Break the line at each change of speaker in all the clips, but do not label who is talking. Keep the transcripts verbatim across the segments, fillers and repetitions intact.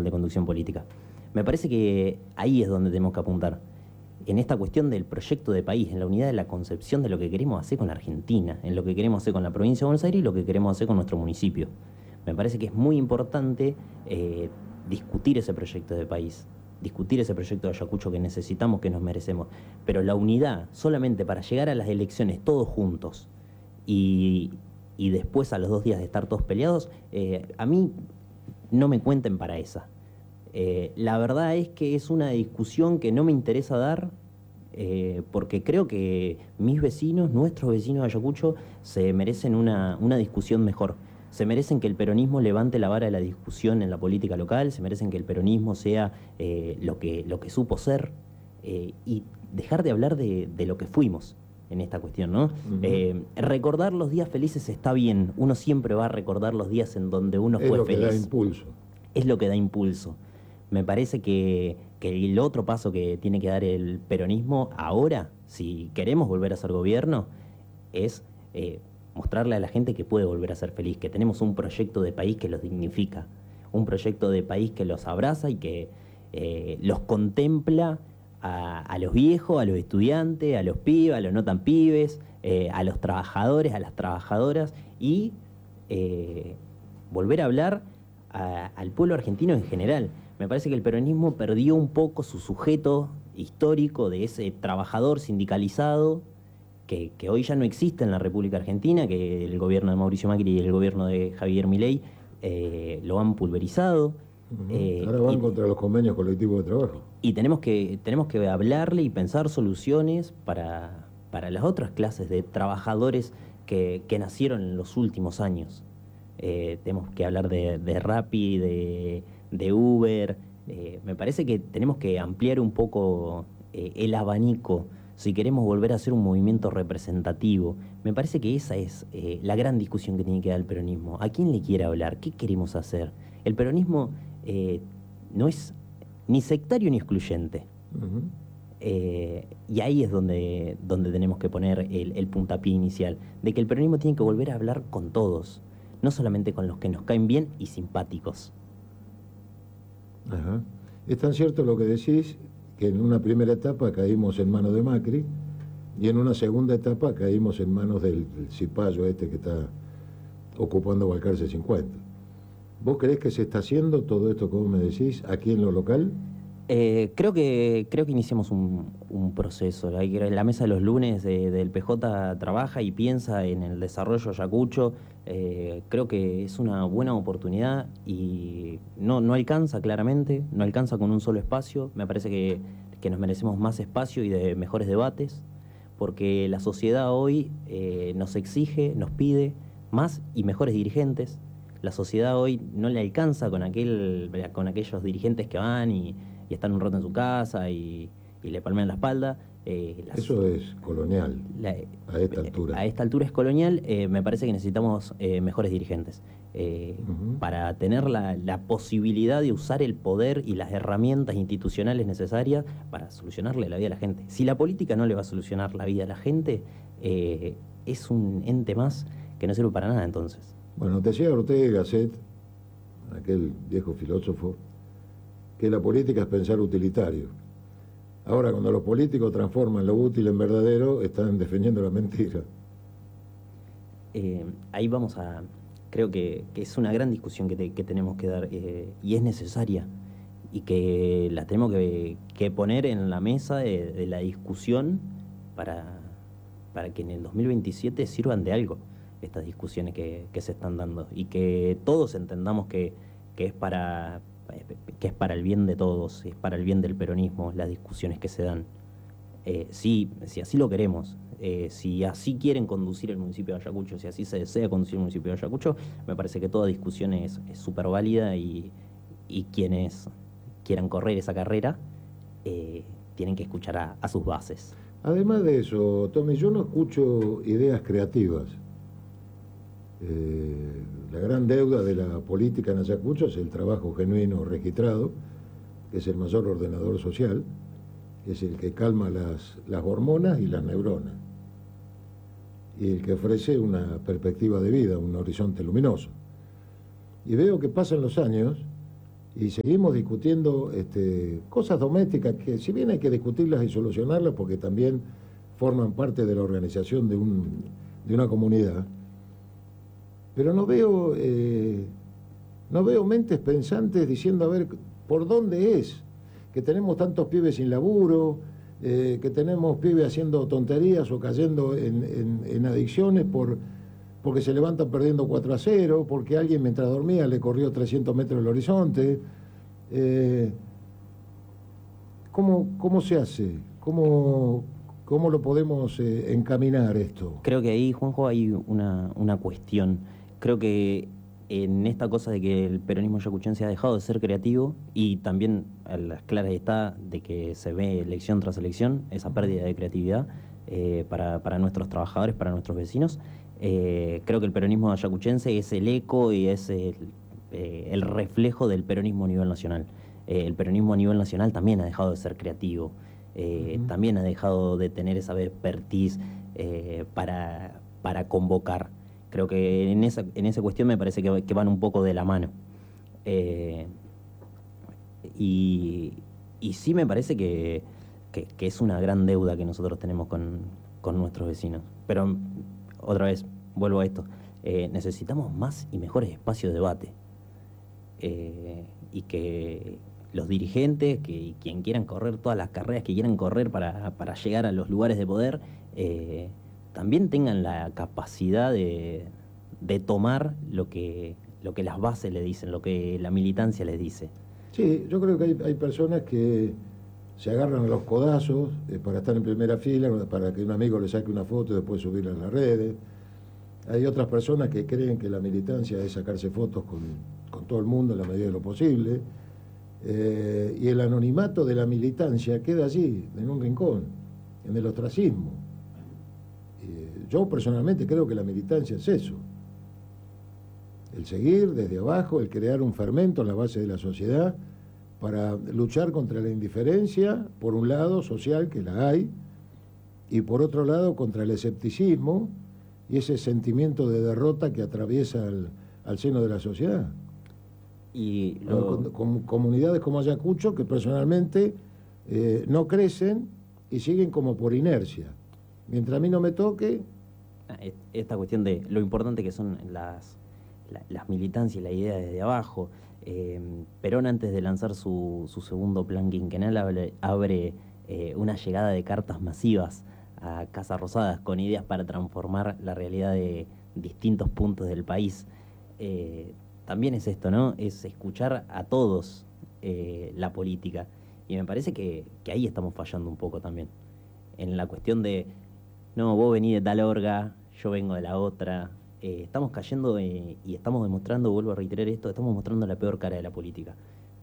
manual de conducción política. Me parece que ahí es donde tenemos que apuntar, en esta cuestión del proyecto de país, en la unidad de la concepción de lo que queremos hacer con la Argentina, en lo que queremos hacer con la provincia de Buenos Aires y lo que queremos hacer con nuestro municipio. Me parece que es muy importante eh, discutir ese proyecto de país, discutir ese proyecto de Ayacucho que necesitamos, que nos merecemos. Pero la unidad, solamente para llegar a las elecciones todos juntos y, y después a los dos días de estar todos peleados, eh, a mí no me cuenten para esa. Eh, la verdad es que es una discusión que no me interesa dar, eh, porque creo que mis vecinos, nuestros vecinos de Ayacucho, se merecen una, una discusión mejor. Se merecen que el peronismo levante la vara de la discusión en la política local, se merecen que el peronismo sea eh, lo que, lo que supo ser, eh, y dejar de hablar de, de lo que fuimos en esta cuestión, ¿no? Uh-huh. eh, recordar los días felices está bien, uno siempre va a recordar los días en donde uno
es
fue
lo
feliz.
Que da impulso.
Es lo que da impulso. Me parece que, que el otro paso que tiene que dar el peronismo ahora, si queremos volver a ser gobierno, es eh, mostrarle a la gente que puede volver a ser feliz, que tenemos un proyecto de país que los dignifica, un proyecto de país que los abraza y que eh, los contempla a, a los viejos, a los estudiantes, a los pibes, a los no tan pibes, eh, a los trabajadores, a las trabajadoras, y eh, volver a hablar a, al pueblo argentino en general. Me parece que el peronismo perdió un poco su sujeto histórico de ese trabajador sindicalizado que, que hoy ya no existe en la República Argentina, que el gobierno de Mauricio Macri y el gobierno de Javier Milei eh, lo han pulverizado.
Uh-huh.
eh,
Ahora van
y,
contra los convenios colectivos de trabajo.
Y tenemos que, tenemos que hablarle y pensar soluciones para, para las otras clases de trabajadores que, que nacieron en los últimos años. Eh, tenemos que hablar de, de Rappi, de, de Uber. Eh, me parece que tenemos que ampliar un poco eh, el abanico si queremos volver a ser un movimiento representativo. Me parece que esa es eh, la gran discusión que tiene que dar el peronismo. ¿A quién le quiere hablar? ¿Qué queremos hacer? El peronismo eh, no es ni sectario ni excluyente. Uh-huh. Eh, y ahí es donde, donde tenemos que poner el, el puntapié inicial, de que el peronismo tiene que volver a hablar con todos, no solamente con los que nos caen bien y simpáticos.
Ajá. Es tan cierto lo que decís, que en una primera etapa caímos en manos de Macri y en una segunda etapa caímos en manos del, del cipayo este que está ocupando Balcarce cincuenta. ¿Vos creés que se está haciendo todo esto, como me decís, aquí en lo local?
Eh, creo que creo que iniciamos un, un proceso. La, la mesa de los lunes de, del P J trabaja y piensa en el desarrollo ayacucho. Eh, creo que es una buena oportunidad y no, no alcanza claramente, no alcanza con un solo espacio. Me parece que, que nos merecemos más espacio y de mejores debates, porque la sociedad hoy eh, nos exige, nos pide más y mejores dirigentes. La sociedad hoy no le alcanza con, aquel, con aquellos dirigentes que van y, y están un rato en su casa y, y le palmean la espalda. Eh, las,
Eso es colonial, la, a esta altura.
A esta altura es colonial. Eh, me parece que necesitamos eh, mejores dirigentes eh, uh-huh. para tener la, la posibilidad de usar el poder y las herramientas institucionales necesarias para solucionarle la vida a la gente. Si la política no le va a solucionar la vida a la gente, eh, es un ente más que no sirve para nada entonces.
Bueno, decía Ortega y Gasset, aquel viejo filósofo, que la política es pensar utilitario. Ahora, cuando los políticos transforman lo útil en verdadero, están defendiendo la mentira.
Eh, ahí vamos a... Creo que, que es una gran discusión que, te, que tenemos que dar eh, y es necesaria y que la tenemos que, que poner en la mesa de, de la discusión para, para que en el dos mil veintisiete sirvan de algo estas discusiones que, que se están dando y que todos entendamos que, que, es para, que es para el bien de todos, es para el bien del peronismo las discusiones que se dan. Eh, sí, si así lo queremos, eh, si así quieren conducir el municipio de Ayacucho, si así se desea conducir el municipio de Ayacucho, me parece que toda discusión es súper válida y, y quienes quieran correr esa carrera eh, tienen que escuchar a, a sus bases.
Además de eso, Tommy, yo no escucho ideas creativas. Eh, la gran deuda de la política en Ayacucho es el trabajo genuino registrado, que es el mayor ordenador social, que es el que calma las, las hormonas y las neuronas, y el que ofrece una perspectiva de vida, un horizonte luminoso. Y veo que pasan los años y seguimos discutiendo este, cosas domésticas que si bien hay que discutirlas y solucionarlas porque también forman parte de la organización de, un, de una comunidad, pero no veo, eh, no veo mentes pensantes diciendo a ver por dónde es que tenemos tantos pibes sin laburo, eh, que tenemos pibes haciendo tonterías o cayendo en, en, en adicciones por, porque se levantan perdiendo cuatro a cero, porque alguien mientras dormía le corrió trescientos metros el horizonte. Eh, ¿cómo, ¿Cómo se hace? ¿Cómo, cómo lo podemos eh, encaminar esto?
Creo que ahí, Juanjo, hay una, una cuestión. Creo que en esta cosa de que el peronismo yacuchense ha dejado de ser creativo y también a las claras está de que se ve elección tras elección, esa pérdida de creatividad eh, para, para nuestros trabajadores, para nuestros vecinos. Eh, creo que el peronismo ayacuchense es el eco y es el, eh, el reflejo del peronismo a nivel nacional. Eh, el peronismo a nivel nacional también ha dejado de ser creativo, eh, uh-huh. también ha dejado de tener esa expertise eh, para, para convocar. Creo que en esa, en esa cuestión me parece que, que van un poco de la mano. Eh, y, y sí me parece que, que, que es una gran deuda que nosotros tenemos con, con nuestros vecinos. Pero otra vez, vuelvo a esto. Eh, necesitamos más y mejores espacios de debate. Eh, y que los dirigentes, que quien quieran correr todas las carreras que quieran correr para, para llegar a los lugares de poder, eh, también tengan la capacidad de, de tomar lo que, lo que las bases le dicen, lo que la militancia les dice.
Sí, yo creo que hay, hay personas que se agarran a los codazos eh, para estar en primera fila, para que un amigo le saque una foto y después subirla en las redes. Hay otras personas que creen que la militancia es sacarse fotos con, con todo el mundo en la medida de lo posible. Eh, y el anonimato de la militancia queda allí, en un rincón, en el ostracismo. Yo personalmente creo que la militancia es eso, el seguir desde abajo, el crear un fermento en la base de la sociedad para luchar contra la indiferencia, por un lado social, que la hay, y por otro lado contra el escepticismo y ese sentimiento de derrota que atraviesa al, al seno de la sociedad.
Y lo...
con, con comunidades como Ayacucho que personalmente eh, no crecen y siguen como por inercia. Mientras a mí no me toque...
Esta cuestión de lo importante que son las, la, las militancias, la idea desde abajo. Eh, Perón, antes de lanzar su, su segundo plan quinquenal, abre, abre eh, una llegada de cartas masivas a Casas Rosadas con ideas para transformar la realidad de distintos puntos del país. Eh, también es esto, ¿no? Es escuchar a todos eh, la política. Y me parece que, que ahí estamos fallando un poco también. En la cuestión de, no, vos venís de tal orga, yo vengo de la otra. Eh, estamos cayendo eh, y estamos demostrando, vuelvo a reiterar esto, estamos mostrando la peor cara de la política.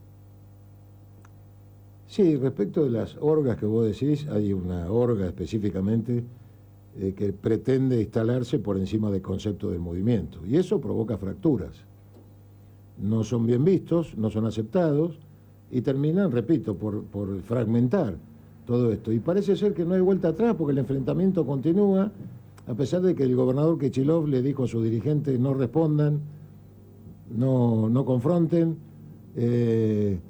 Sí, respecto de las orgas que vos decís, hay una orga específicamente eh, que pretende instalarse por encima del concepto del movimiento. Y eso provoca fracturas. No son bien vistos, no son aceptados y terminan, repito, por, por fragmentar todo esto. Y parece ser que no hay vuelta atrás porque el enfrentamiento continúa, a pesar de que el gobernador Kichilov le dijo a sus dirigentes no respondan, no, no confronten, eh,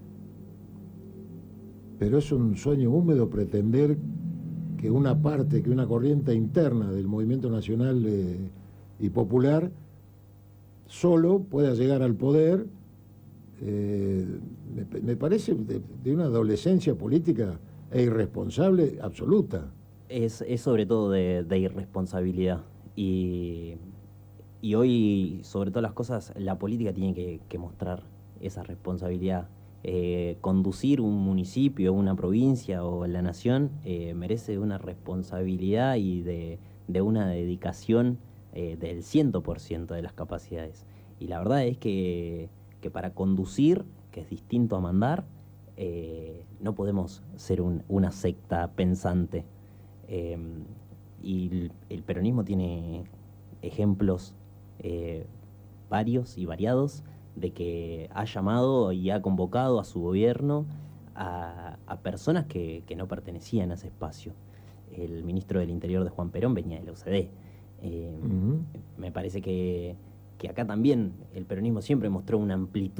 pero es un sueño húmedo pretender que una parte, que una corriente interna del movimiento nacional eh, y popular solo pueda llegar al poder. Eh, me, me parece de, de una adolescencia política e irresponsable absoluta.
Es, es sobre todo de, de irresponsabilidad. Y, y hoy, sobre todas las cosas, la política tiene que, que mostrar esa responsabilidad. Eh, conducir un municipio, una provincia o la nación eh, merece una responsabilidad y de, de una dedicación eh, del cien por ciento de las capacidades. Y la verdad es que, que para conducir, que es distinto a mandar, eh, no podemos ser un, una secta pensante. Eh, y el, el peronismo tiene ejemplos eh, varios y variados de que ha llamado y ha convocado a su gobierno a, a personas que, que no pertenecían a ese espacio. El ministro del Interior de Juan Perón venía de la U C D. Eh, uh-huh. Me parece que, que acá también el peronismo siempre mostró una amplitud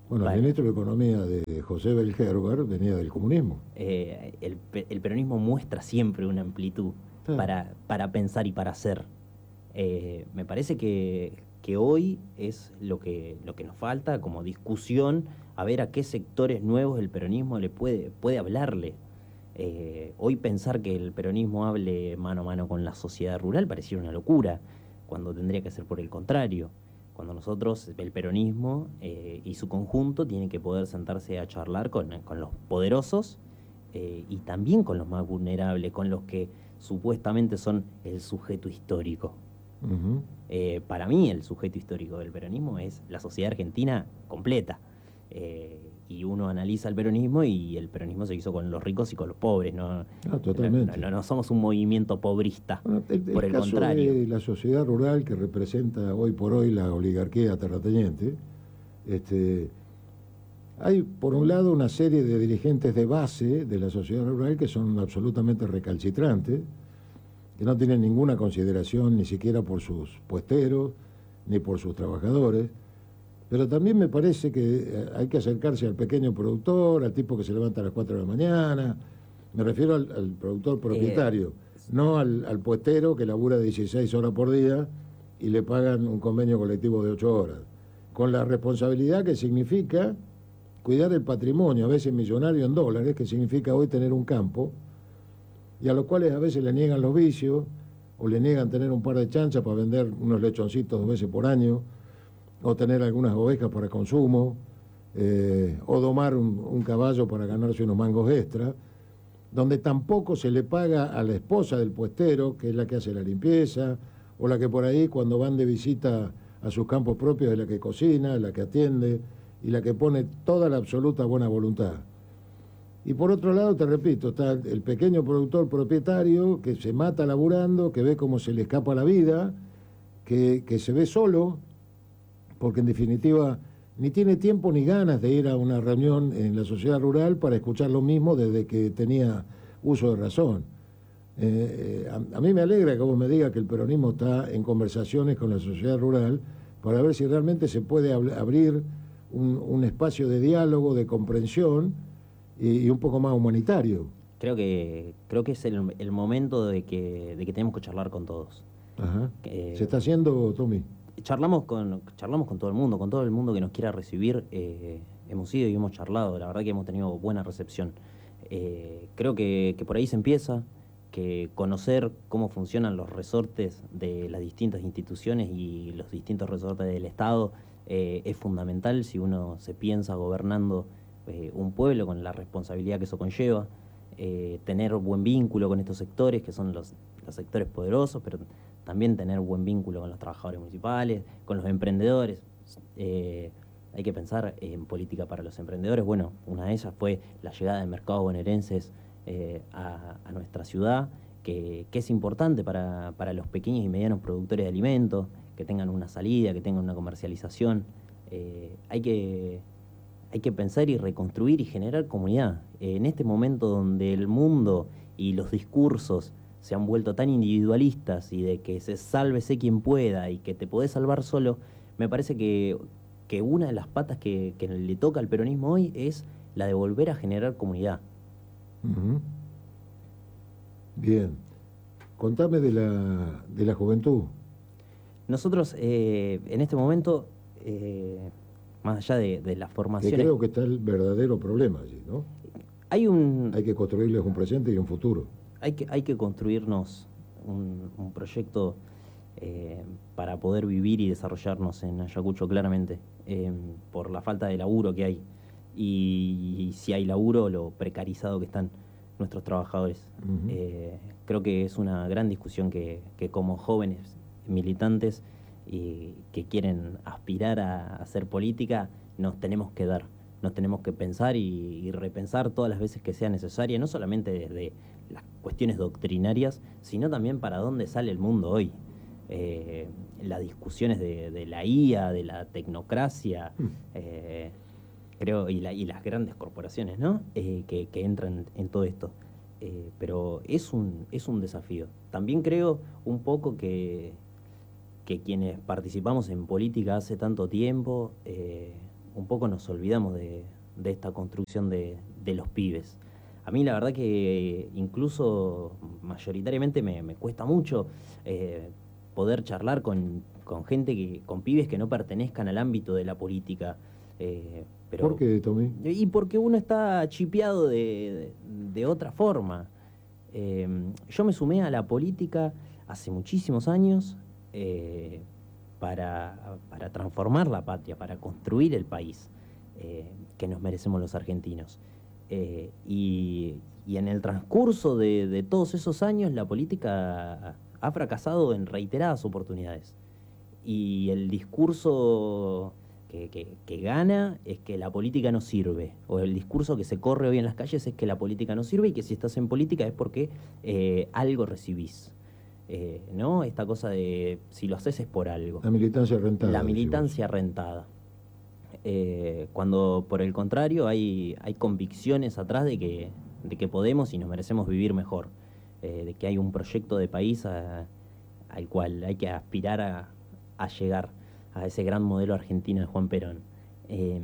Bueno, el ministro de Economía de José Belgerber venía del comunismo.
Eh, el, el peronismo muestra siempre una amplitud
Sí.
para, para pensar y para hacer. Eh, me parece que, que hoy es lo que, lo que nos falta como discusión, a ver a qué sectores nuevos el peronismo le puede, puede hablarle. Eh, hoy pensar que el peronismo hable mano a mano con la sociedad rural pareciera una locura, cuando tendría que ser por el contrario. Cuando nosotros, el peronismo eh, y su conjunto, tienen que poder sentarse a charlar con, con los poderosos eh, y también con los más vulnerables, con los que supuestamente son el sujeto histórico.
Uh-huh.
Eh, para mí el sujeto histórico del peronismo es la sociedad argentina completa. Eh, y uno analiza el peronismo y el peronismo se hizo con los ricos y con los pobres. No,
ah, totalmente.
No, no, no somos un movimiento pobrista,
bueno, el, el
por el
caso
contrario.
de la sociedad rural que representa hoy por hoy la oligarquía terrateniente, este, hay por un lado una serie de dirigentes de base de la sociedad rural que son absolutamente recalcitrantes, que no tienen ninguna consideración ni siquiera por sus puesteros ni por sus trabajadores. Pero también me parece que hay que acercarse al pequeño productor, al tipo que se levanta a las cuatro de la mañana. Me refiero al, al productor propietario, eh, no al, al puestero que labura dieciséis horas por día y le pagan un convenio colectivo de ocho horas. Con la responsabilidad que significa cuidar el patrimonio, a veces millonario en dólares, que significa hoy tener un campo, y a los cuales a veces le niegan los vicios, o le niegan tener un par de chanchas para vender unos lechoncitos dos veces por año, o tener algunas ovejas para consumo, eh, o domar un, un caballo para ganarse unos mangos extra, donde tampoco se le paga a la esposa del puestero, que es la que hace la limpieza, o la que por ahí cuando van de visita a sus campos propios es la que cocina, la que atiende, y la que pone toda la absoluta buena voluntad. Y por otro lado, te repito, está el pequeño productor propietario que se mata laburando, que ve cómo se le escapa la vida, que, que se ve solo, porque en definitiva ni tiene tiempo ni ganas de ir a una reunión en la sociedad rural para escuchar lo mismo desde que tenía uso de razón. Eh, a, a mí me alegra que vos me digas que el peronismo está en conversaciones con la sociedad rural para ver si realmente se puede ab abrir un, un espacio de diálogo, de comprensión y, y un poco más humanitario.
Creo que, creo que es el, el momento de que, de que tenemos que charlar con todos.
Ajá.
Eh,
¿Se está haciendo, Tommy?
Charlamos con, charlamos con todo el mundo, con todo el mundo que nos quiera recibir. Eh, hemos ido y hemos charlado, la verdad que hemos tenido buena recepción. Eh, creo que, que por ahí se empieza, que conocer cómo funcionan los resortes de las distintas instituciones y los distintos resortes del Estado eh, es fundamental si uno se piensa gobernando eh, un pueblo con la responsabilidad que eso conlleva. Eh, tener buen vínculo con estos sectores, que son los, los sectores poderosos, pero también tener buen vínculo con los trabajadores municipales, con los emprendedores. Eh, hay que pensar en política para los emprendedores. Bueno, una de ellas fue la llegada de mercados bonaerenses eh, a, a nuestra ciudad, que, que es importante para, para los pequeños y medianos productores de alimentos, que tengan una salida, que tengan una comercialización. Eh, hay que... Hay que pensar y reconstruir y generar comunidad. En este momento donde el mundo y los discursos se han vuelto tan individualistas y de que se sálvese quien pueda y que te podés salvar solo, me parece que, que una de las patas que, que le toca al peronismo hoy es la de volver a generar comunidad.
Uh-huh. Bien. Contame de la, de la juventud.
Nosotros eh, en este momento... Eh, más allá de, de las formaciones...
Que creo que está el verdadero problema allí, ¿no?
Hay un...
Hay que construirles un presente y un futuro.
Hay que, hay que construirnos un, un proyecto eh, para poder vivir y desarrollarnos en Ayacucho, claramente, eh, por la falta de laburo que hay. Y, y si hay laburo, lo precarizado que están nuestros trabajadores. Uh-huh. eh, creo que es una gran discusión que, que como jóvenes militantes y que quieren aspirar a hacer política, nos tenemos que dar, nos tenemos que pensar y, y repensar todas las veces que sea necesaria, no solamente desde las cuestiones doctrinarias, sino también para dónde sale el mundo hoy. Eh, las discusiones de, de la I A, de la tecnocracia, mm. eh, creo, y, la, y las grandes corporaciones, ¿no? Eh, que, que entran en todo esto. Eh, pero es un, es un desafío. También creo un poco que... que quienes participamos en política hace tanto tiempo, eh, un poco nos olvidamos de, de esta construcción de, de los pibes. A mí la verdad que incluso mayoritariamente me, me cuesta mucho eh, poder charlar con, con gente, que, con pibes que no pertenezcan al ámbito de la política. Eh, pero,
¿Por qué, Tommy?
Y porque uno está chipeado de, de, de otra forma. Eh, yo me sumé a la política hace muchísimos años eh, para, para transformar la patria, para construir el país eh, que nos merecemos los argentinos. Eh, y, y en el transcurso de, de todos esos años la política ha fracasado en reiteradas oportunidades. Y el discurso que, que, que gana es que la política no sirve, o el discurso que se corre hoy en las calles es que la política no sirve y que si estás en política es porque eh, algo recibís. Eh, ¿no? Esta cosa de si lo haces es por algo.
La militancia rentada.
La militancia rentada. Eh, cuando por el contrario hay, hay convicciones atrás de que, de que podemos y nos merecemos vivir mejor, eh, de que hay un proyecto de país a, al cual hay que aspirar a, a llegar, a ese gran modelo argentino de Juan Perón. Eh,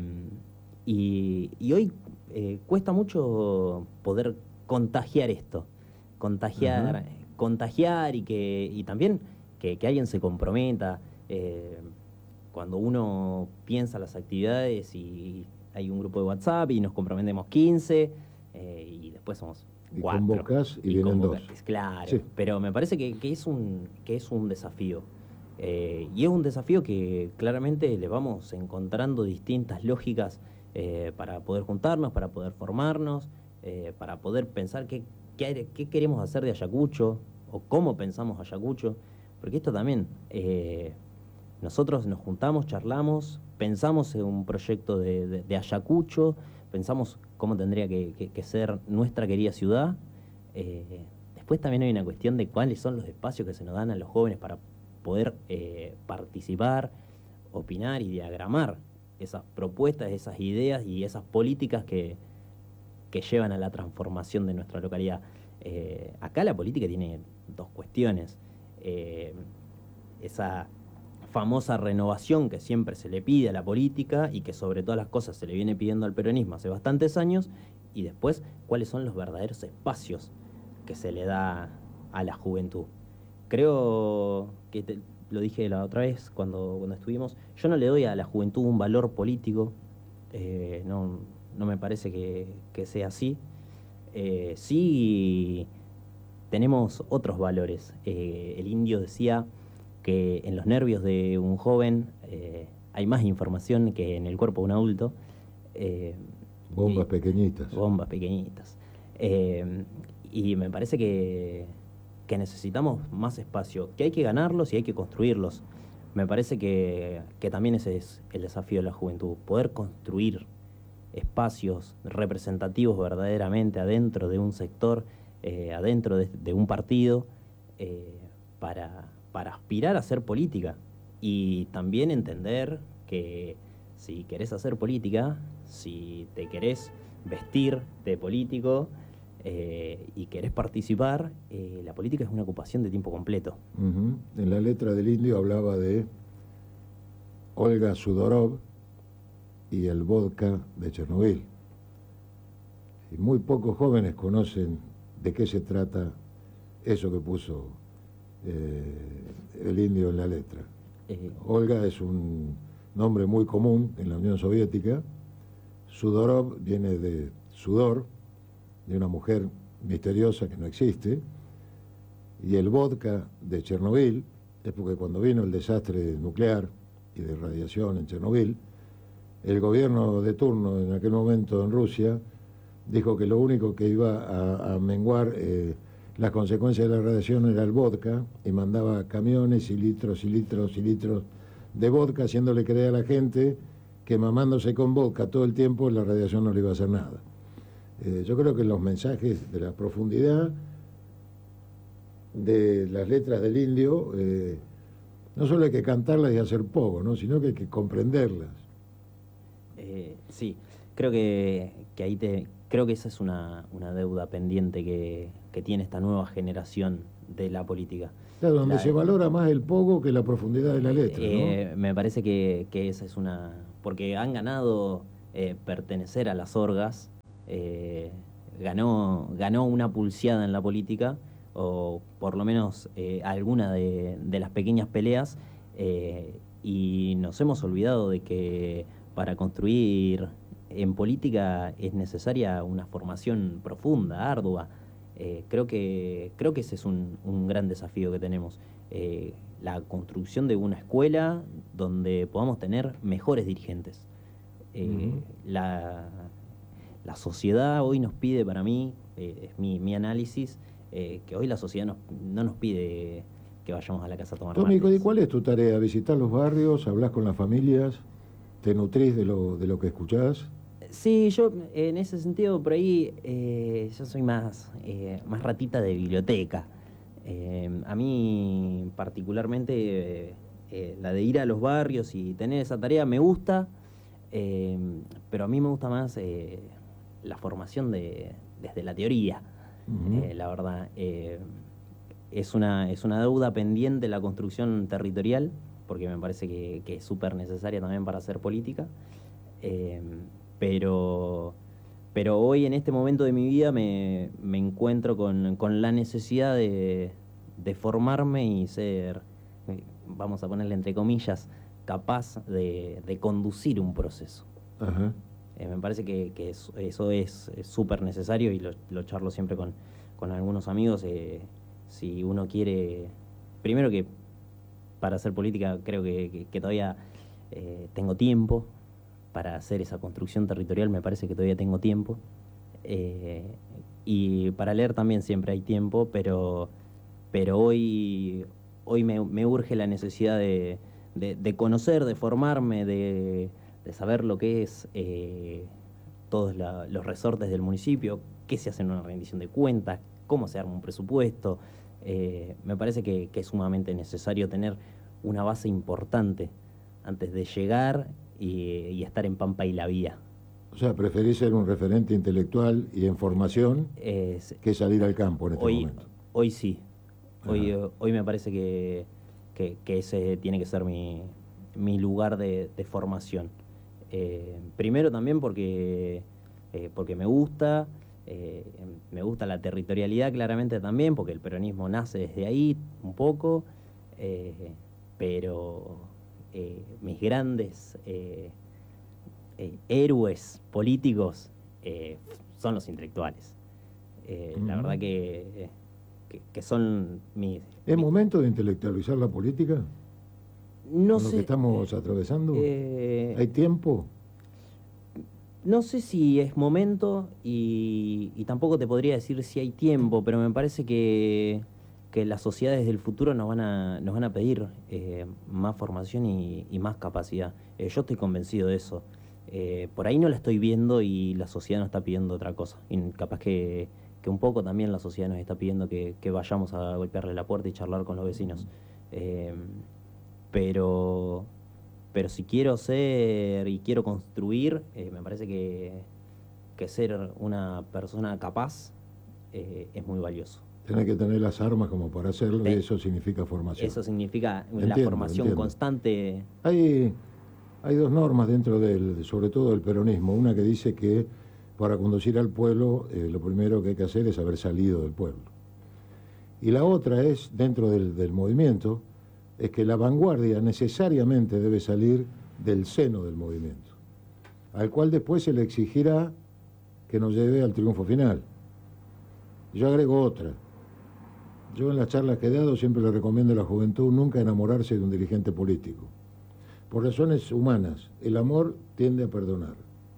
y, y hoy eh, cuesta mucho poder contagiar esto, contagiar, uh-huh. contagiar y que y también que, que alguien se comprometa. Eh, Cuando uno piensa las actividades y hay un grupo de WhatsApp y nos comprometemos quince eh, y después somos cuatro.
Y convocás y, y vienen convocás, dos.
Claro,
sí.
Pero me parece que, que, es, un, que es un desafío. Eh, y es un desafío que claramente le vamos encontrando distintas lógicas eh, para poder juntarnos, para poder formarnos, eh, para poder pensar qué, qué, qué queremos hacer de Ayacucho o cómo pensamos Ayacucho. Porque esto también... Eh, Nosotros nos juntamos, charlamos, pensamos en un proyecto de, de, de Ayacucho, pensamos cómo tendría que, que, que ser nuestra querida ciudad. Eh, después también hay una cuestión de cuáles son los espacios que se nos dan a los jóvenes para poder eh, participar, opinar y diagramar esas propuestas, esas ideas y esas políticas que, que llevan a la transformación de nuestra localidad. Eh, acá la política tiene dos cuestiones. Eh, esa... famosa renovación que siempre se le pide a la política y que sobre todas las cosas se le viene pidiendo al peronismo hace bastantes años, y después cuáles son los verdaderos espacios que se le da a la juventud. Creo que te, lo dije la otra vez cuando, cuando estuvimos, yo no le doy a la juventud un valor político, eh, no, no me parece que, que sea así. Eh, sí tenemos otros valores. Eh, el indio decía que en los nervios de un joven eh, hay más información que en el cuerpo de un adulto. Eh,
bombas pequeñitas.
Bombas pequeñitas. Eh, y me parece que, que necesitamos más espacio, que hay que ganarlos y hay que construirlos. Me parece que, que también ese es el desafío de la juventud, poder construir espacios representativos verdaderamente adentro de un sector, eh, adentro de, de un partido, eh, para... para aspirar a hacer política y también entender que si querés hacer política, si te querés vestir de político eh, y querés participar, eh, la política es una ocupación de tiempo completo.
Uh-huh. En la letra del indio hablaba de Olga Sudorov y el vodka de Chernobyl. Y muy pocos jóvenes conocen de qué se trata eso que puso Eh, el indio en la letra. Eh, Olga es un nombre muy común en la Unión Soviética. Sudorov viene de sudor, de una mujer misteriosa que no existe. Y el vodka de Chernobyl es porque cuando vino el desastre nuclear y de radiación en Chernobyl, el gobierno de turno en aquel momento en Rusia dijo que lo único que iba a, a menguar eh, las consecuencias de la radiación era el vodka, y mandaba camiones y litros y litros y litros de vodka, haciéndole creer a la gente que mamándose con vodka todo el tiempo la radiación no le iba a hacer nada. Eh, yo creo que los mensajes de la profundidad de las letras del indio, eh, no solo hay que cantarlas y hacer poco, ¿no?, sino que hay que comprenderlas.
Eh, sí, creo que, que ahí te... Creo que esa es una, una deuda pendiente que, que tiene esta nueva generación de la política.
Claro, donde
la,
se valora más el poco que la profundidad de la letra,
eh,
¿no?
Me parece que, que esa es una, porque han ganado eh, pertenecer a las orgas, eh, ganó, ganó una pulseada en la política, o por lo menos eh, alguna de, de las pequeñas peleas, eh, y nos hemos olvidado de que para construir en política es necesaria una formación profunda, ardua. Eh, creo que, creo que ese es un, un gran desafío que tenemos. Eh, la construcción de una escuela donde podamos tener mejores dirigentes. Eh, uh-huh. la, la sociedad hoy nos pide, para mí, eh, es mi, mi análisis, eh, que hoy la sociedad nos, no nos pide que vayamos a la casa a tomar
Tommy,
mates.
¿cuál es tu tarea? ¿Visitar los barrios? ¿Hablas con las familias? ¿Te nutrís de lo, de lo que escuchás?
Sí, yo en ese sentido por ahí eh, yo soy más, eh, más ratita de biblioteca. Eh, a mí particularmente eh, eh, la de ir a los barrios y tener esa tarea me gusta, eh, pero a mí me gusta más eh, la formación de, desde la teoría, uh-huh. eh, la verdad. Eh, es, una, es una deuda pendiente la construcción territorial, porque me parece que, que es súper necesaria también para hacer política. Eh, Pero, pero hoy en este momento de mi vida me, me encuentro con, con la necesidad de, de formarme y ser, vamos a ponerle entre comillas, capaz de, de conducir un proceso.
Ajá.
Eh, me parece que, que eso, eso es súper necesario y lo, lo charlo siempre con, con algunos amigos. Eh, si uno quiere, primero que para hacer política creo que, que, que todavía eh, tengo tiempo. Para hacer esa construcción territorial me parece que todavía tengo tiempo. Eh, y para leer también siempre hay tiempo, pero, pero hoy, hoy me, me urge la necesidad de, de, de conocer, de formarme, de, de saber lo que es eh, todos la, los resortes del municipio, qué se hace en una rendición de cuentas, cómo se arma un presupuesto. Eh, me parece que, que es sumamente necesario tener una base importante antes de llegar Y, y estar en Pampa y la Vía.
O sea, preferís ser un referente intelectual y en formación es, que salir al campo en este
hoy,
momento.
Hoy sí. Hoy, hoy me parece que, que, que ese tiene que ser mi, mi lugar de, de formación. Eh, primero también porque, eh, porque me gusta, eh, me gusta la territorialidad claramente también, porque el peronismo nace desde ahí un poco, eh, pero... Eh, mis grandes eh, eh, héroes políticos eh, son los intelectuales. Eh, uh-huh. La verdad que, que, que son mis...
¿Es
mis...
momento de intelectualizar la política?
No
¿Con
sé,
lo que estamos atravesando?
Eh,
¿Hay tiempo?
No sé si es momento y, y tampoco te podría decir si hay tiempo, pero me parece que... que las sociedades del futuro nos van a, nos van a pedir eh, más formación y, y más capacidad. Eh, yo estoy convencido de eso. Eh, por ahí no la estoy viendo y la sociedad nos está pidiendo otra cosa. Y capaz que, que un poco también la sociedad nos está pidiendo que, que vayamos a golpearle la puerta y charlar con los vecinos. Eh, pero, pero si quiero ser y quiero construir, eh, me parece que, que ser una persona capaz eh, es muy valioso.
Tenés que tener las armas como para hacerlo y eso significa formación.
Eso significa la
entiendo,
formación
entiendo.
constante.
Hay, hay dos normas dentro del, sobre todo del peronismo. Una que dice que para conducir al pueblo eh, lo primero que hay que hacer es haber salido del pueblo. Y la otra es, dentro del, del movimiento, es que la vanguardia necesariamente debe salir del seno del movimiento, al cual después se le exigirá que nos lleve al triunfo final. Yo agrego otra. Yo en las charlas que he dado siempre le recomiendo a la juventud nunca enamorarse de un dirigente político. Por razones humanas, el amor tiende a perdonar.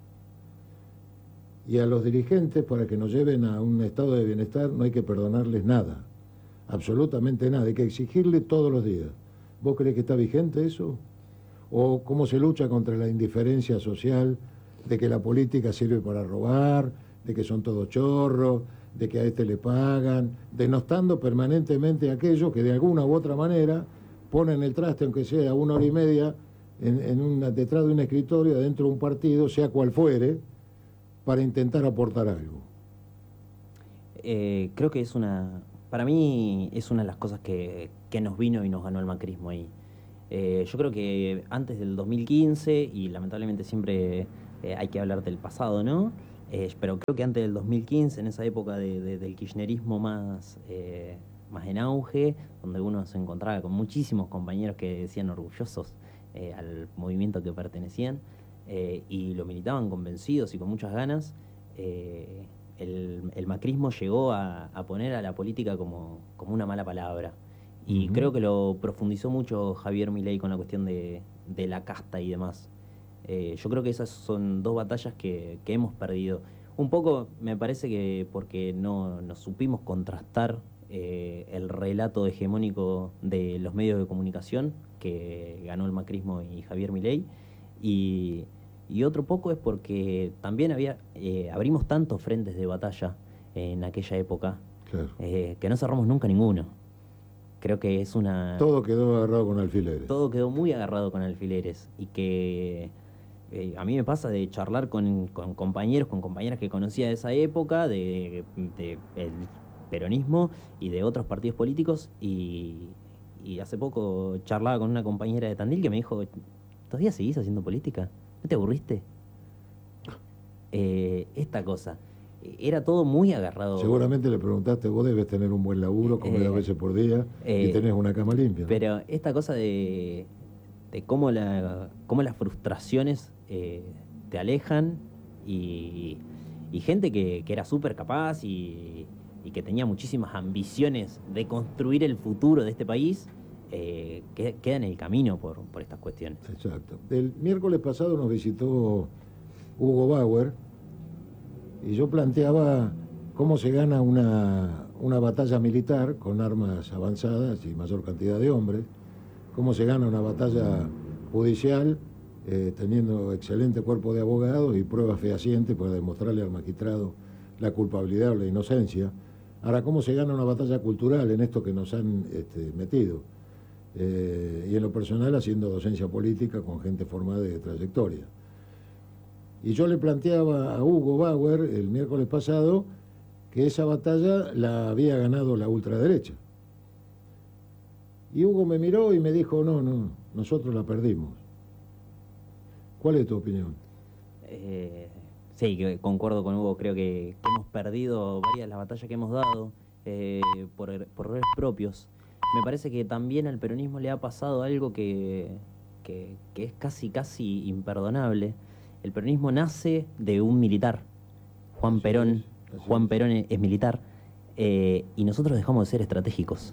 Y a los dirigentes, para que nos lleven a un estado de bienestar, no hay que perdonarles nada, absolutamente nada, hay que exigirle todos los días. ¿Vos creés que está vigente eso? ¿O cómo se lucha contra la indiferencia social de que la política sirve para robar, de que son todos chorros, de que a este le pagan, denostando permanentemente a aquellos que de alguna u otra manera ponen el traste, aunque sea una hora y media, en, en una, detrás de un escritorio, dentro de un partido, sea cual fuere, para intentar aportar algo?
Eh, creo que es una, para mí es una de las cosas que, que nos vino y nos ganó el macrismo ahí. Eh, yo creo que antes del dos mil quince, y lamentablemente siempre eh, hay que hablar del pasado, ¿no? Eh, pero creo que antes del dos mil quince, en esa época de, de, del kirchnerismo más, eh, más en auge, donde uno se encontraba con muchísimos compañeros que decían orgullosos eh, al movimiento que pertenecían, eh, y lo militaban convencidos y con muchas ganas, eh, el, el macrismo llegó a, a poner a la política como, como una mala palabra. Y
Ujú.
creo que lo profundizó mucho Javier Milei con la cuestión de, de la casta y demás. Eh, yo creo que esas son dos batallas que, que hemos perdido. Un poco me parece que porque no nos supimos contrastar eh, el relato hegemónico de los medios de comunicación que ganó el macrismo y Javier Milei. Y, y otro poco es porque también había, eh, abrimos tantos frentes de batalla en aquella época
Claro.
eh, que no cerramos nunca ninguno. Creo que es una...
Todo quedó agarrado con alfileres.
Todo quedó muy agarrado con alfileres y que eh, a mí me pasa de charlar con, con compañeros, con compañeras que conocía de esa época, de, de el peronismo y de otros partidos políticos, y, y hace poco charlaba con una compañera de Tandil que me dijo, ¿todavía seguís haciendo política? ¿No te aburriste? Eh, esta cosa. Era todo muy agarrado.
Seguramente le preguntaste, vos debes tener un buen laburo, comer
Eh,
a veces por día
eh,
y tenés una cama limpia, ¿no?
Pero esta cosa de, de cómo, la, cómo las frustraciones eh, te alejan y, y gente que, que era súper capaz y, y que tenía muchísimas ambiciones de construir el futuro de este país, eh, que, queda en el camino por, por estas cuestiones.
Exacto. El miércoles pasado nos visitó Hugo Bauer y yo planteaba cómo se gana una, una batalla militar con armas avanzadas y mayor cantidad de hombres, cómo se gana una batalla judicial eh, teniendo excelente cuerpo de abogados y pruebas fehacientes para demostrarle al magistrado la culpabilidad o la inocencia. Ahora, cómo se gana una batalla cultural en esto que nos han este, metido. Eh, y en lo personal haciendo docencia política con gente formada de trayectoria. Y yo le planteaba a Hugo Bauer el miércoles pasado que esa batalla la había ganado la ultraderecha. Y Hugo me miró y me dijo, no, no, nosotros la perdimos. ¿Cuál es tu opinión?
Eh, sí, que concuerdo con Hugo, creo que, que hemos perdido varias de las batallas que hemos dado eh, por, por errores propios. Me parece que también al peronismo le ha pasado algo que, que, que es casi, casi imperdonable. El peronismo nace de un militar, Juan
Así
Perón.
es, así
Juan
es.
Perón es, es militar, eh, y nosotros dejamos de ser estratégicos.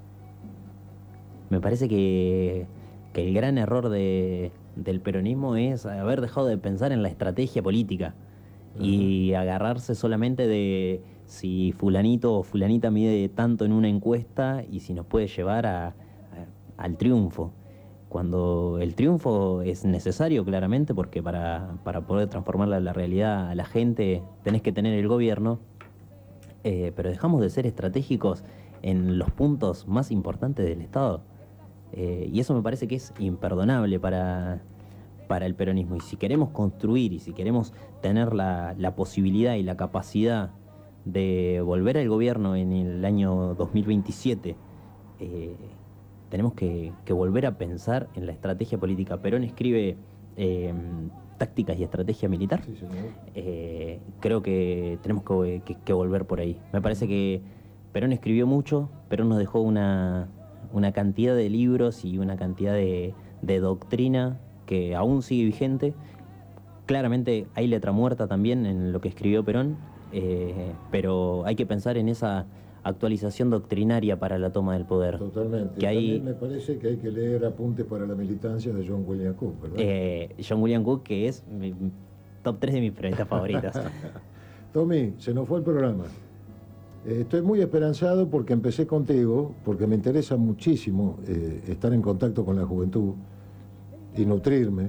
Me parece que, que el gran error de, del peronismo es haber dejado de pensar en la estrategia política y agarrarse solamente de si fulanito o fulanita mide tanto en una encuesta y si nos puede llevar a, a- al triunfo. Cuando el triunfo es necesario, claramente, porque para, para poder transformar la, la realidad a la gente tenés que tener el gobierno, eh, pero dejamos de ser estratégicos en los puntos más importantes del Estado. Eh, y eso me parece que es imperdonable para, para el peronismo. Y si queremos construir y si queremos tener la, la posibilidad y la capacidad de volver al gobierno en el año dos mil veintisiete, eh, tenemos que, que volver a pensar en la estrategia política. Perón escribe eh, Tácticas y Estrategia Militar.
Sí, señor.
Eh, creo que tenemos que, que- que volver por ahí. Me parece que Perón escribió mucho, Perón nos dejó una, una cantidad de libros y una cantidad de, de doctrina que aún sigue vigente. Claramente hay letra muerta también en lo que escribió Perón, eh, pero hay que pensar en esa actualización doctrinaria para la toma del poder.
Totalmente.
Que hay,
También me parece que hay que leer Apuntes para la militancia de John William Cook, ¿verdad?
eh, John William Cook, que es mi top tres de mis periodistas favoritos.
Tommy, se nos fue el programa. Eh, estoy muy esperanzado porque empecé contigo, porque me interesa muchísimo eh, estar en contacto con la juventud y nutrirme.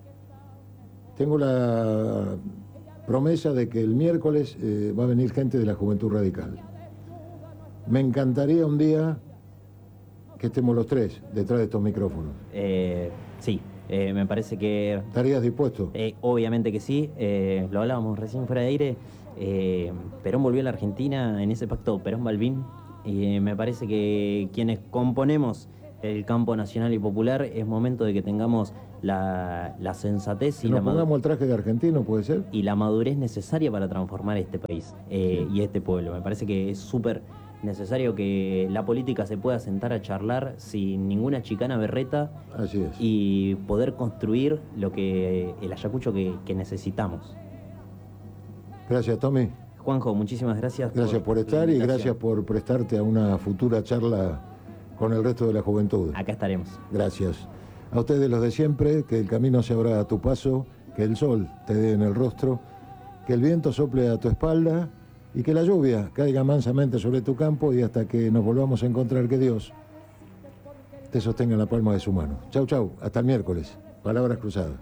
Tengo la promesa de que el miércoles eh, va a venir gente de la Juventud Radical. Me encantaría un día que estemos los tres detrás de estos micrófonos.
Eh, sí, eh, me parece que
¿Estarías dispuesto?
Eh, obviamente que sí, eh, lo hablábamos recién fuera de aire. eh, Perón volvió a la Argentina en ese pacto Perón-Balbín, y eh, me parece que quienes componemos el campo nacional y popular, es momento de que tengamos la, la sensatez y
que
la,
nos pongamos el traje de argentino, ¿puede ser?
y la madurez necesaria para transformar este país eh,
Sí.
y este pueblo. Me parece que es súper necesario que la política se pueda sentar a charlar sin ninguna chicana berreta.
Así es.
Y poder construir lo que el Ayacucho que, que necesitamos.
Gracias, Tommy.
Juanjo, muchísimas gracias.
Gracias por, por estar y gracias por prestarte a una futura charla con el resto de la juventud.
Acá estaremos.
Gracias. A ustedes los de siempre, que el camino se abra a tu paso, que el sol te dé en el rostro, que el viento sople a tu espalda y que la lluvia caiga mansamente sobre tu campo y hasta que nos volvamos a encontrar, que Dios te sostenga en la palma de su mano. Chau, chau. Hasta el miércoles. Palabras cruzadas.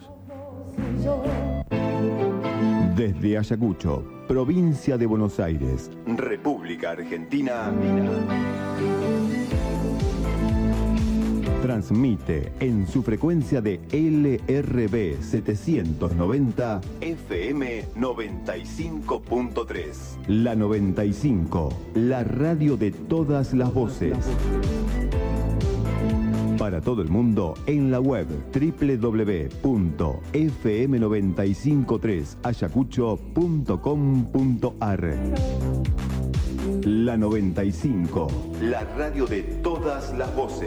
Desde Ayacucho, provincia de Buenos Aires, República Argentina, transmite en su frecuencia de L R B setecientos noventa F M noventa y cinco punto tres. La noventa y cinco, la radio de todas las voces. Para todo el mundo en la web doble u doble u doble u punto f m nueve cinco tres ayacucho punto com punto a r. La noventa y cinco, la radio de todas las voces.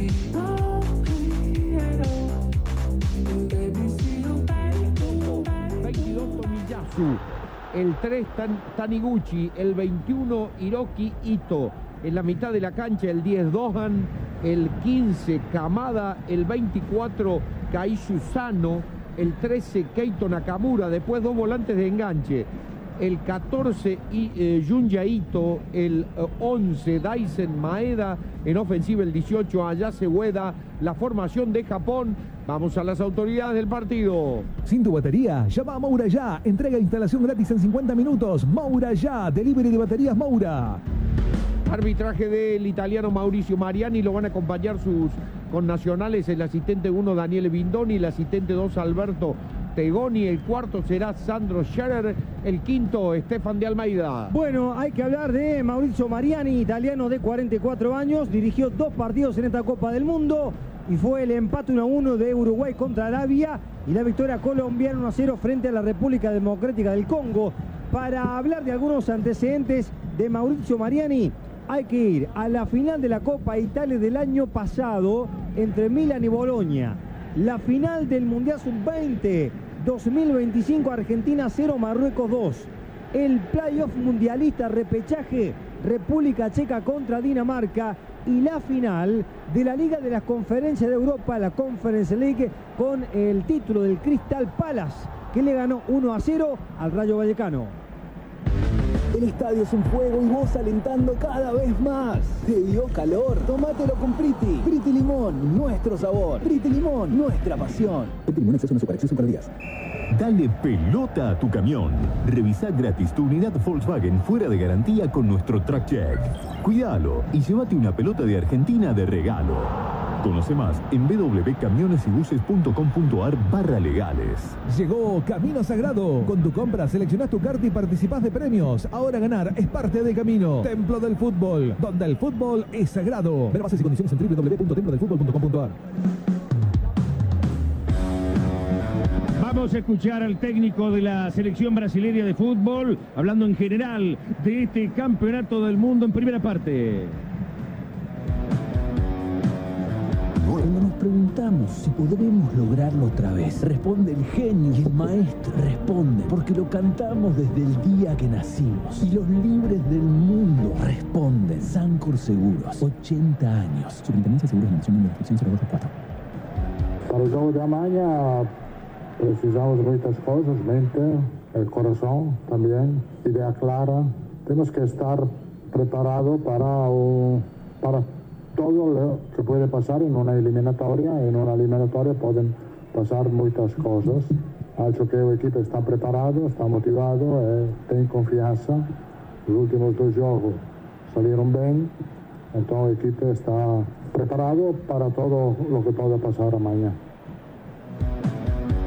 veintidós Tomiyasu, el tres Tan, Taniguchi, el veintiuno Hiroki Ito, en la mitad de la cancha el diez Dohan, el quince Kamada, el veinticuatro Kaishu Sano, el trece Keito Nakamura, después dos volantes de enganche, el catorce eh, Junya Ito, el eh, once Daisen Maeda, en ofensiva el dieciocho Ayase Ueda, la formación de Japón. Vamos a las autoridades del partido.
Sin tu batería, llama a Moura Ya. Entrega e instalación gratis en cincuenta minutos. Moura Ya, delivery de baterías Moura.
Arbitraje del italiano Mauricio Mariani, lo van a acompañar sus connacionales, el asistente uno Daniele Bindoni, el asistente dos Alberto Tegoni, el cuarto será Sandro Scherer, el quinto Stefan de Almeida.
Bueno, hay que hablar de Mauricio Mariani, italiano de cuarenta y cuatro años, dirigió dos partidos en esta Copa del Mundo y fue el empate uno a uno de Uruguay contra Arabia y la victoria colombiana uno a cero frente a la República Democrática del Congo. Para hablar de algunos antecedentes de Mauricio Mariani, hay que ir a la final de la Copa Italia del año pasado entre Milan y Bolonia, la final del Mundial sub veinte dos mil veinticinco, Argentina cero, Marruecos dos, el playoff mundialista repechaje República Checa contra Dinamarca y la final de la Liga de las Conferencias de Europa, la Conference League, con el título del Crystal Palace, que le ganó uno a cero al Rayo Vallecano.
El estadio es un fuego y vos alentando cada vez más. ¿Te dio calor? Tómatelo con Priti. Priti Limón, nuestro sabor. Priti Limón, nuestra pasión. Priti Limón, exceso en azúcar, exceso en calorías.
Dale pelota a tu camión. Revisa gratis tu unidad Volkswagen fuera de garantía con nuestro Track Check. Cuídalo y llévate una pelota de Argentina de regalo. Conoce más en w w w punto camiones y buses punto com punto a r barra legales.
Llegó Camino Sagrado. Con tu compra seleccionás tu carta y participás de premios. Ahora ganar es parte de Camino. Templo del Fútbol, donde el fútbol es sagrado. Ver bases y condiciones en w w w punto templo del fútbol punto com punto a r.
Vamos a escuchar al técnico de la selección brasileña de fútbol, hablando en general de este campeonato del mundo en primera parte.
Cuando nos preguntamos si podremos lograrlo otra vez, responde el genio y el maestro. Responde porque lo cantamos desde el día que nacimos. Y los libres del mundo responden. Sancor Seguros, ochenta años. Superintendencia de Seguros de Nación, número de inscripción cero dos cuatro.
Para el jogo de amanhã precisamos de muitas coisas, mente, el corazón también, idea clara. Tenemos que estar preparados para, o, para todo lo que puede pasar en una eliminatoria. En una eliminatoria pueden pasar muchas cosas. Acho que el equipo está preparado, está motivado, eh, tiene confianza. Los últimos dos juegos salieron bien, entonces el equipo está preparado para todo lo que pueda pasar mañana.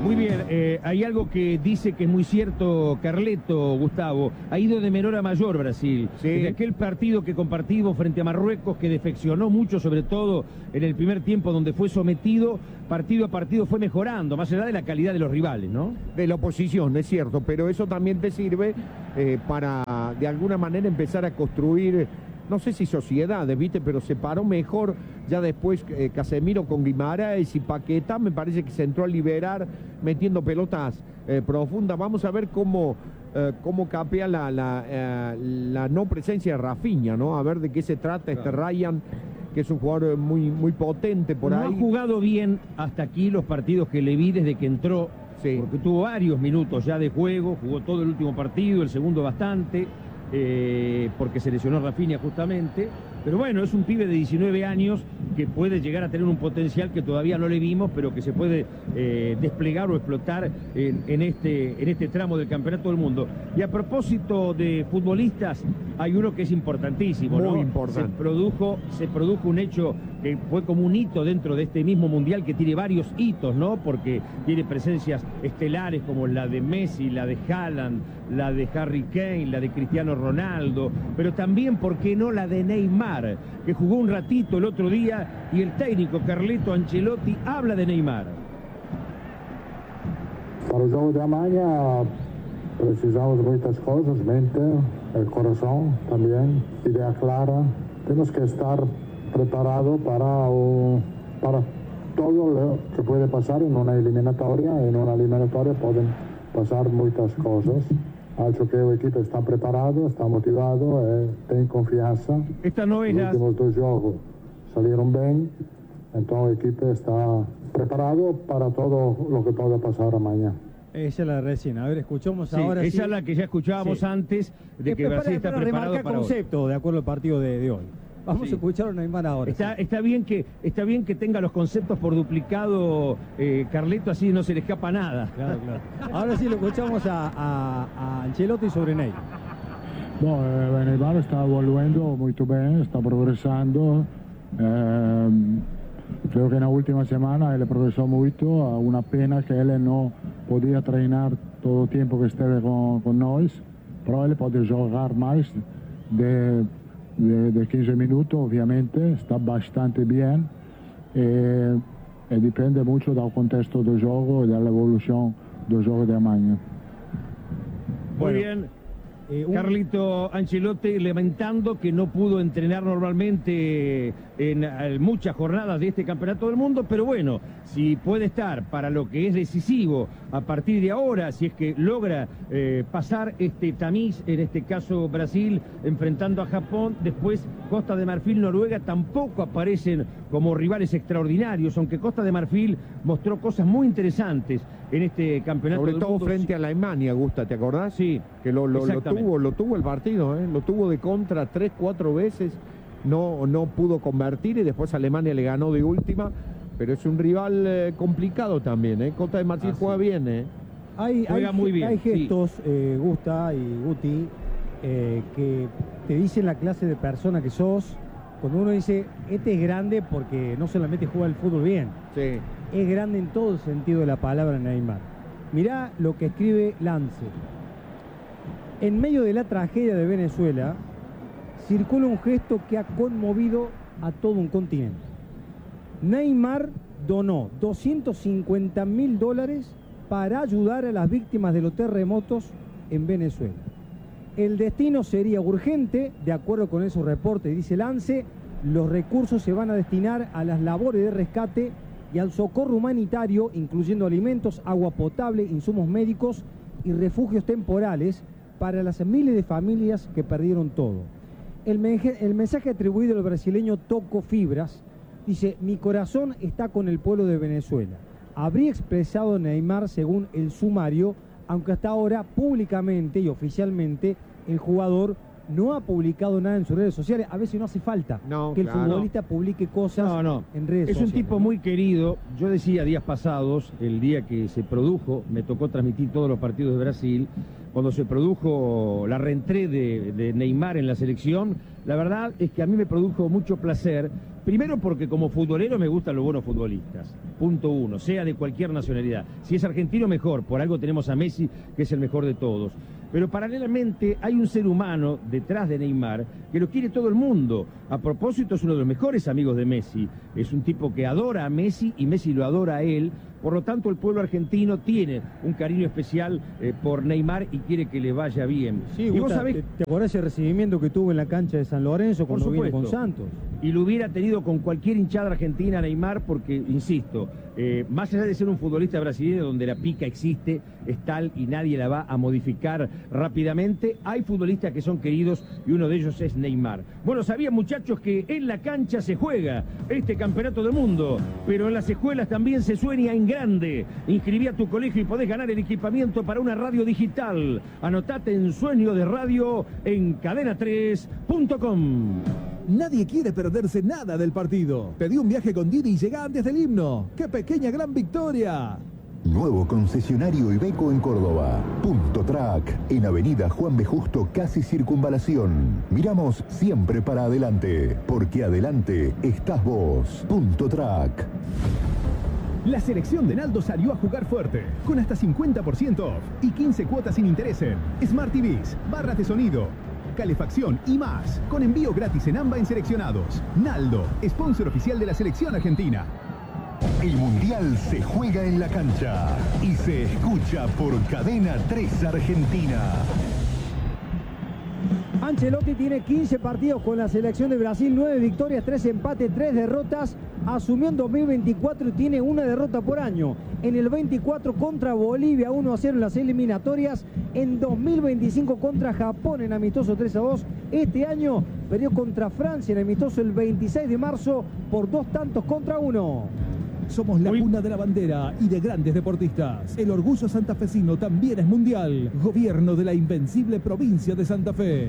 Muy bien, eh, hay algo que dice que es muy cierto Carleto, Gustavo. Ha ido de menor a mayor Brasil.
Sí.
En aquel partido que compartimos frente a Marruecos, que defeccionó mucho, sobre todo en el primer tiempo donde fue sometido, partido a partido fue mejorando, más allá de la calidad de los rivales, ¿no?
De la oposición, es cierto, pero eso también te sirve eh, para de alguna manera empezar a construir, no sé si sociedades, ¿viste? Pero se paró mejor ya después eh, Casemiro con Guimaraes y Paquetá, me parece que se entró a liberar metiendo pelotas eh, profundas. Vamos a ver cómo, eh, cómo capea la, la, eh, la no presencia de Rafinha, ¿no? A ver de qué se trata este Ryan, que es un jugador muy, muy potente por
no
ahí.
ha jugado bien hasta aquí los partidos que le vi desde que entró,
Sí.
porque tuvo varios minutos ya de juego, jugó todo el último partido, el segundo bastante, eh, porque se lesionó Rafinha justamente. Pero bueno, es un pibe de diecinueve años que puede llegar a tener un potencial que todavía no le vimos, pero que se puede eh, desplegar o explotar en, en, este, en este tramo del Campeonato del Mundo. Y a propósito de futbolistas, hay uno que es importantísimo,
Muy
¿no?
importante.
Se produjo, se produjo un hecho que fue como un hito dentro de este mismo Mundial, que tiene varios hitos, ¿no? Porque tiene presencias estelares como la de Messi, la de Haaland, la de Harry Kane, la de Cristiano Ronaldo, pero también, ¿por qué no?, la de Neymar, que jugó un ratito el otro día, y el técnico Carleto Ancelotti habla de Neymar.
Para el juego de mañana precisamos muchas cosas, mente, el corazón también, idea clara. Tenemos que estar preparados para, uh, para todo lo que puede pasar en una eliminatoria. En una eliminatoria pueden pasar muchas cosas. Acho que el equipo está preparado, está motivado, eh, tiene confianza.
Esta no es
Los
la...
últimos dos juegos salieron bien, entonces el equipo está preparado para todo lo que pueda pasar mañana.
Esa es la de recién. A ver, escuchamos
Sí,
ahora.
esa
sí.
es la que ya escuchábamos
Sí.
antes de
Eh,
que
para-
Brasil está
para
preparado
remarcar
para hoy.
concepto, de acuerdo al partido de, de hoy. Vamos
Sí.
a escuchar a Neymar ahora.
Está,
sí.
está, bien que, está bien que tenga los conceptos por duplicado, eh, Carleto, así no se le escapa nada.
Claro, claro. Ahora sí lo escuchamos a, a, a Ancelotti sobre Ney.
Bom, eh, Neymar está volviendo muy bien, está progresando. Eh, creo que en la última semana él progresó mucho. Una pena que él no podía treinar todo el tiempo que estuve con, con nosotros, pero él puede jugar más de, de, de quince minutos, obviamente. Está bastante bien. Eh, y depende mucho del contexto del juego y de la evolución del juego de mañana.
Muy
Bueno,
bien.
Eh, un-
Carlito Ancelotti lamentando que no pudo entrenar normalmente en eh, muchas jornadas de este Campeonato del Mundo, pero bueno, si puede estar para lo que es decisivo a partir de ahora, si es que logra eh, pasar este tamiz, en este caso Brasil, enfrentando a Japón, después Costa de Marfil, Noruega, tampoco aparecen como rivales extraordinarios, aunque Costa de Marfil mostró cosas muy interesantes en este Campeonato
Sobre
del
todo
Mundo.
frente a la Alemania, Gusta, ¿te acordás?
Sí,
Que lo, lo, lo
exactamente.
tuvo, lo tuvo el partido, ¿eh? Lo tuvo de contra tres, cuatro veces, no, no pudo convertir y después Alemania le ganó de última, pero es un rival eh, complicado también, ¿eh? Costa de Marfil
Ah,
juega
sí.
bien, ¿eh?
Hay,
Juega
hay,
muy bien,
hay
sí.
gestos, eh, Gusta y Guti, eh, que te dicen la clase de persona que sos. Cuando uno dice, este es grande porque no solamente juega el fútbol bien,
Sí.
es grande en todo el sentido de la palabra Neymar. Mirá lo que escribe Lance. En medio de la tragedia de Venezuela, circula un gesto que ha conmovido a todo un continente. Neymar donó doscientos cincuenta mil dólares para ayudar a las víctimas de los terremotos en Venezuela. El destino sería urgente, de acuerdo con esos reportes, dice Lance. Los recursos se van a destinar a las labores de rescate y al socorro humanitario, incluyendo alimentos, agua potable, insumos médicos y refugios temporales para las miles de familias que perdieron todo. El, menje- el mensaje atribuido al brasileño Toco Fibras dice: mi corazón está con el pueblo de Venezuela. Habría expresado Neymar según el sumario, aunque hasta ahora públicamente y oficialmente el jugador no ha publicado nada en sus redes sociales. A veces no hace falta
no,
que
claro.
el futbolista publique cosas
No, no.
en redes
Es
sociales.
un tipo muy querido. Yo decía días pasados, el día que se produjo, me tocó transmitir todos los partidos de Brasil, cuando se produjo la reentré de, de Neymar en la selección, la verdad es que a mí me produjo mucho placer. Primero porque como futbolero me gustan los buenos futbolistas, punto uno, sea de cualquier nacionalidad. Si es argentino, mejor, por algo tenemos a Messi, que es el mejor de todos. Pero paralelamente hay un ser humano detrás de Neymar que lo quiere todo el mundo. A propósito, es uno de los mejores amigos de Messi. Es un tipo que adora a Messi y Messi lo adora a él. Por lo tanto, el pueblo argentino tiene un cariño especial eh, por Neymar y quiere que le vaya bien.
Sí,
y
Gusta,
vos sabés...
¿te, ¿te acordás ese recibimiento que tuvo en la cancha de San Lorenzo
Por
cuando vino con
supuesto.
Santos?
Y lo hubiera tenido con cualquier hinchada argentina Neymar porque, insisto, eh, más allá de ser un futbolista brasileño donde la pica existe, es tal y nadie la va a modificar rápidamente, hay futbolistas que son queridos y uno de ellos es Neymar. Bueno, sabían, muchachos, que en la cancha se juega este campeonato del mundo, pero en las escuelas también se sueña en grande. Inscribí a tu colegio y podés ganar el equipamiento para una radio digital. Anotate en Sueño de Radio en cadena tres punto com.
Nadie quiere perderse nada del partido. Pedí un viaje con Didi y llega antes del himno. ¡Qué pequeña gran victoria!
Nuevo concesionario Iveco en Córdoba. Punto Track, en Avenida Juan B. Justo, casi Circunvalación. Miramos siempre para adelante, porque adelante estás vos. Punto Track.
La selección de Naldo salió a jugar fuerte, con hasta cincuenta por ciento off y quince cuotas sin interés en Smart T Vs, barras de sonido, calefacción y más, con envío gratis en AMBA en seleccionados. Naldo, sponsor oficial de la selección argentina.
El Mundial se juega en la cancha y se escucha por Cadena tres Argentina.
Ancelotti tiene quince partidos con la selección de Brasil, nueve victorias, tres empates, tres derrotas. Asumió en dos mil veinticuatro y tiene una derrota por año. En el veinticuatro contra Bolivia, uno a cero en las eliminatorias. En dos mil veinticinco contra Japón en amistoso tres a dos. Este año perdió contra Francia en amistoso el veintiséis de marzo por dos tantos contra uno.
Somos la cuna de la bandera y de grandes deportistas. El orgullo santafesino también es mundial. Gobierno de la invencible provincia de Santa Fe.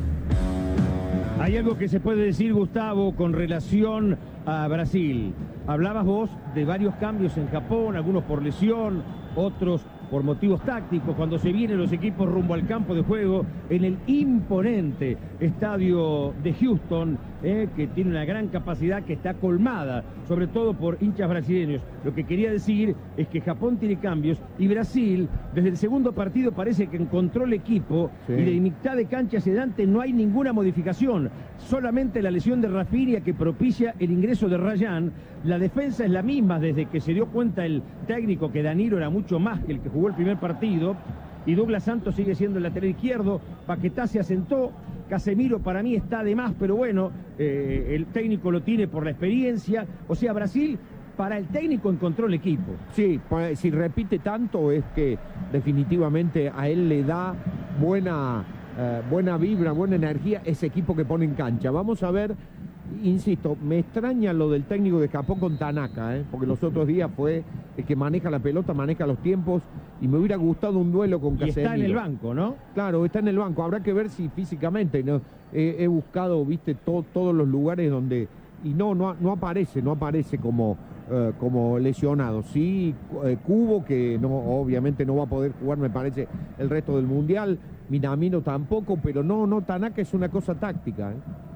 Hay algo que se puede decir, Gustavo, con relación a Brasil. Hablabas vos de varios cambios en Japón, algunos por lesión, otros por motivos tácticos, cuando se vienen los equipos rumbo al campo de juego en el imponente estadio de Houston, eh, que tiene una gran capacidad, que está colmada, sobre todo por hinchas brasileños. Lo que quería decir es que Japón tiene cambios y Brasil, desde el segundo partido, parece que encontró el equipo, sí. Y de mitad de cancha hacia adelante no hay ninguna modificación, solamente la lesión de Rafinha que propicia el ingreso de Rayán. La defensa es la misma desde que se dio cuenta el técnico que Danilo era mucho más que el que jugó el primer partido, y Douglas Santos sigue siendo el lateral izquierdo. Paquetá se asentó, Casemiro para mí está de más, pero bueno, eh, el técnico lo tiene por la experiencia. O sea, Brasil, para el técnico, encontró el equipo.
Sí, si repite tanto es que definitivamente a él le da buena, eh, buena vibra, buena energía ese equipo que pone en cancha. Vamos a ver. Insisto, me extraña lo del técnico de Japón con Tanaka, ¿eh? Porque los otros días fue el que maneja la pelota, maneja los tiempos, y me hubiera gustado un duelo con Casemiro.
Y está en el banco, ¿no?
Claro, está en el banco. Habrá que ver si físicamente, ¿no? Eh, he buscado, viste, to, todos los lugares donde... Y no, no, no aparece, no aparece como, uh, como lesionado. Sí, eh, Cubo, que no, obviamente no va a poder jugar, me parece, el resto del Mundial. Minamino tampoco, pero no, no, Tanaka es una cosa táctica, ¿eh?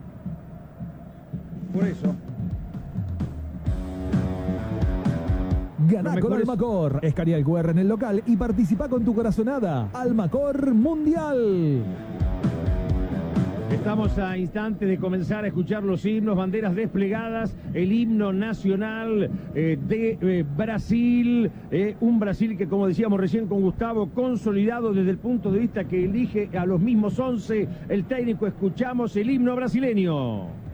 Por eso.
Ganá con Almacor. Escanea el cu erre en el local y participa con tu corazonada. Almacor Mundial.
Estamos a instante de comenzar a escuchar los himnos, banderas desplegadas, el himno nacional eh, de eh, Brasil, eh, un Brasil que, como decíamos recién con Gustavo, consolidado desde el punto de vista que elige a los mismos once el técnico. Escuchamos el himno brasileño.